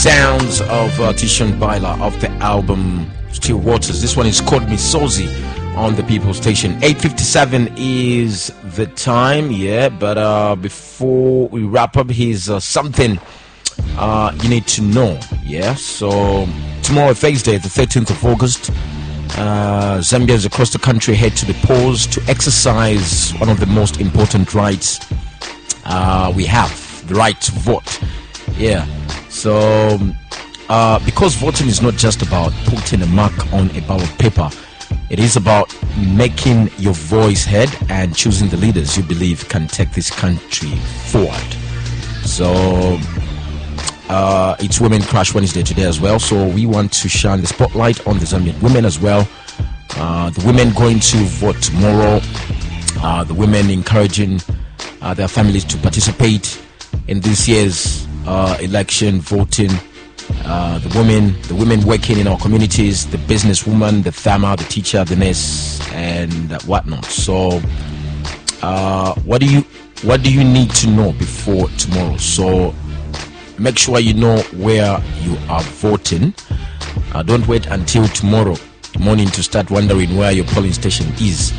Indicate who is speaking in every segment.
Speaker 1: Sounds of Tishon Baila of the album Still Waters. This one is called Misozi on the People Station. 8:57 is the time, yeah. But before we wrap up, here's something you need to know, yeah. So tomorrow, Thursday, the 13th of August, Zambians across the country head to the polls to exercise one of the most important rights we have, the right to vote, yeah. So because voting is not just about putting a mark on a ballot paper, it is about making your voice heard and choosing the leaders you believe can take this country forward. So it's Women Crash Wednesday today as well, so we want to shine the spotlight on the Zambian women as well. The women going to vote tomorrow, the women encouraging their families to participate in this year's election, voting, the women working in our communities, the businesswoman, the farmer, the teacher, the nurse, and whatnot. So what do you need to know before tomorrow? So make sure you know where you are voting. Don't wait until tomorrow morning to start wondering where your polling station is.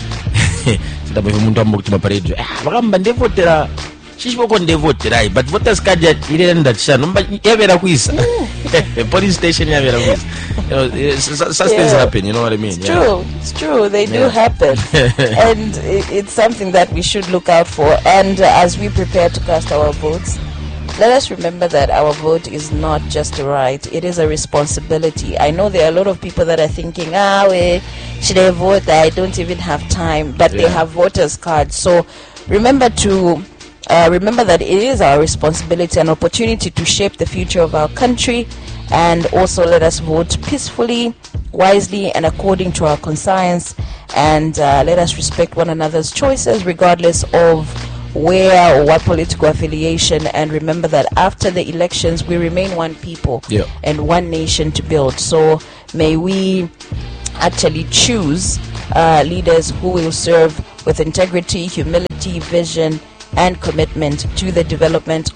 Speaker 1: But voters card irenda chano yavera kuisa police station yavera kuisa. Such things happen, you know what I mean?
Speaker 2: It's true, they do happen. And it's something that we should look out for. And as we prepare to cast our votes, let us remember that our vote is not just a right, it is a responsibility. I know there are a lot of people that are thinking, should I vote? I don't even have time. But they have voters cards. So remember that it is our responsibility and opportunity to shape the future of our country, and also let us vote peacefully, wisely, and according to our conscience, and let us respect one another's choices regardless of where or what political affiliation. And remember that after the elections we remain one people and one nation to build. So may we actually choose leaders who will serve with integrity, humility, vision, and commitment to the development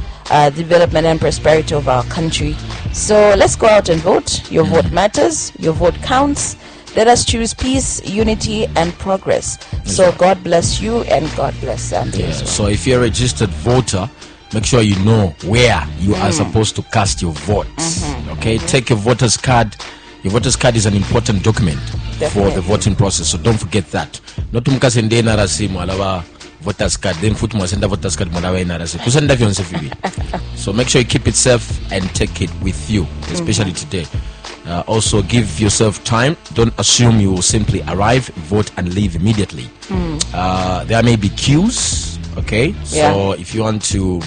Speaker 2: and prosperity of our country. So let's go out and vote. Your vote matters. Your vote counts. Let us choose peace, unity, and progress. So God bless you and God bless Zambia.
Speaker 1: So if you're a registered voter, make sure you know where you are supposed to cast your votes. Okay, take your voter's card. Your voter's card is an important document for the voting process, so don't forget that. Not to mukasende na rasimu alawa voters card, then foot send voters card mwalawa ina rasimu. Kusenda vyonse vivi. So make sure you keep it safe and take it with you, especially today. Also give yourself time. Don't assume you will simply arrive, vote, and leave immediately. There may be queues. Okay, so if you want to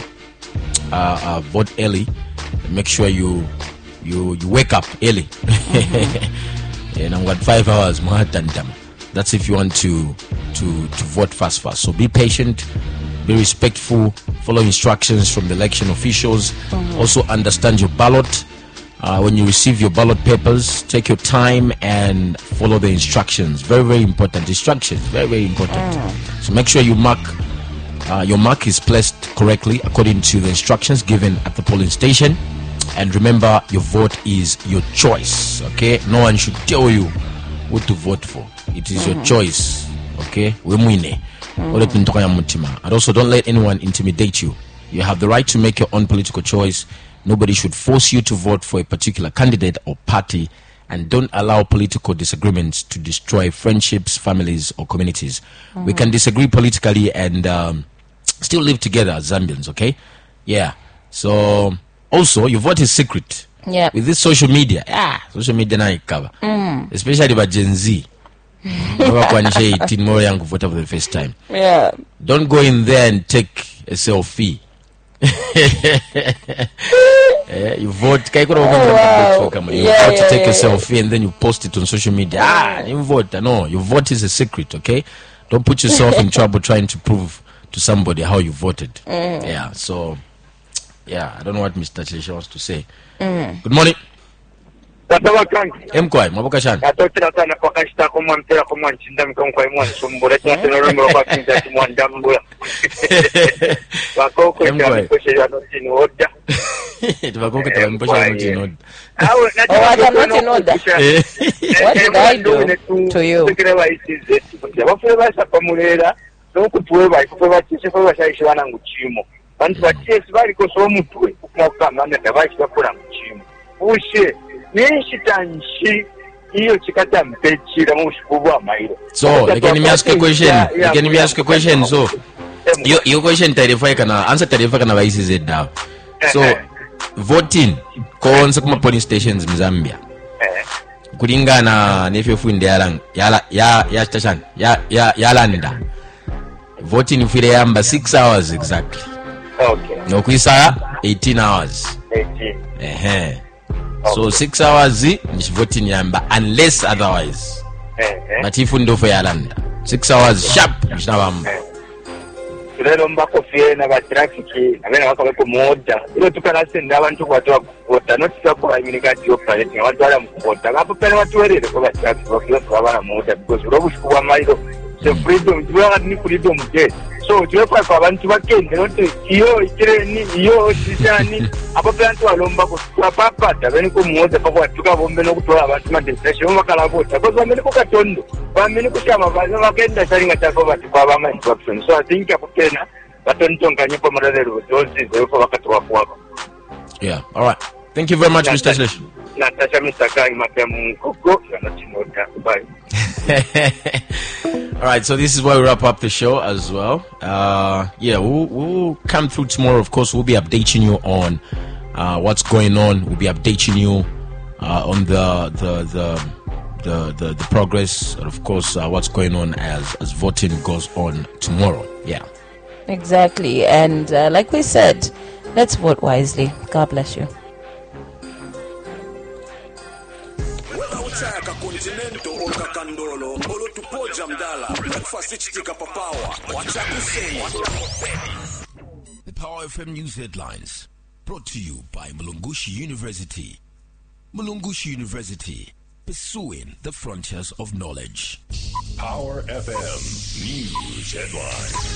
Speaker 1: vote early, make sure you wake up early. And I've got 5 hours. That's if you want to vote fast. So be patient, be respectful, follow instructions from the election officials. Also understand your ballot. When you receive your ballot papers, take your time and follow the instructions. Very, very important. Instructions, very, very important. So make sure you mark, your mark is placed correctly according to the instructions given at the polling station. And remember, your vote is your choice. Okay, no one should tell you what to vote for. It is your choice. Okay, and also don't let anyone intimidate you. You have the right to make your own political choice. Nobody should force you to vote for a particular candidate or party, and don't allow political disagreements to destroy friendships, families, or communities. We can disagree politically and still live together as Zambians, okay? Yeah. So also, your vote is secret.
Speaker 2: Yeah.
Speaker 1: With this social media na cover. Especially by Gen Z. More young vote for the first time.
Speaker 2: Yeah.
Speaker 1: Don't go in there and take a selfie. You vote. You vote to take a selfie and then you post it on social media. You vote. No, your vote is a secret. Okay, don't put yourself in trouble trying to prove to somebody how you voted. Yeah. So, I don't know what Mr. Chilesha wants to say. Good morning.
Speaker 3: Good
Speaker 1: Emkwai, mabuka shani.
Speaker 3: Atotira sana kwa kashita kumwa mpira kumwa nchinda mkonkwai mwa nsumbura. Tuna rombo kwa kinza kumwa ndambula. Wakoko itampusha ya noti noda.
Speaker 1: Wakoko itampusha ya noti noda.
Speaker 2: Oh, I am not in order. What did I do to you?
Speaker 3: Bafure basapamulera n'okutwe bakufwe bashayishwana nguchimo. Bantu batiyesi baliko so mutwe okukangana tabashibakora nguchimo. Ushe nishitanshi iyo chikata mpechira mu shikubu amairo.
Speaker 1: So, again me ask a question. So, your question tarifai kana answer tarifai kana baisize dawa. So, voting konse kuma polling stations mu Zambia. Kulingana nefefuinde ya station ya landa. Voting ifire yamba 6 hours exactly.
Speaker 3: Okay.
Speaker 1: Nokuisa 18 hours.
Speaker 3: 18.
Speaker 1: So 6 hours is voting yamba unless otherwise. But if undo for yalanda 6 hours sharp mshinabamba.
Speaker 3: Tulero mbako fie na ba traffic abena bakabeko moda. Ilo tukanasenda abantu kwatwa kuvota not kwa immunity operate abantu ala mukuvota. Ngapo pele watu werere kwa traffic bakyo kwa moda because robushku wa mailo se freedom tuwa ni freedom day. So tuwepa kwa abantu bakende note iyo ikireni iyo sitani apo plantu alomba kwa papa tabeni ko muoza papa tuka bombe no kutola abantu ma depression bakala vota because bamene ko katondo bamene ko shama baza bakenda salinga tako bati kwa bama instruction. So I think apokena batontonkanye kwa maralero dozi zefo bakatwa kwa.
Speaker 1: Yeah, all right. Thank you very much, Mr. Slash.
Speaker 3: Natasha Mr. Kai Matemu Koko Yanotinoda. Bye.
Speaker 1: All right, so this is where we wrap up the show as well. Yeah, we'll come through tomorrow. Of course, we'll be updating you on what's going on. We'll be updating you on the progress, and of course, what's going on as voting goes on tomorrow. Yeah,
Speaker 2: exactly. And like we said, let's vote wisely. God bless you.
Speaker 4: Chaka continento olukakandolo olutupoja mdala breakfast chitika papawa wachakuseni.
Speaker 1: The Power FM News Headlines brought to you by Mulungushi University. Mulungushi University, pursuing the frontiers of knowledge.
Speaker 5: Power FM News Headlines.